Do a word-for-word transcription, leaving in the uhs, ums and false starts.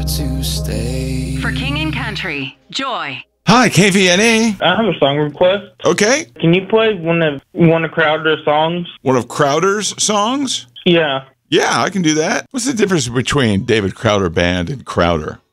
to stay. For King and Country, Joy. Hi, K V N A. I have a song request. Okay. Can you play one of one of Crowder's songs? One of Crowder's songs? Yeah. Yeah, I can do that. What's the difference between David Crowder Band and Crowder?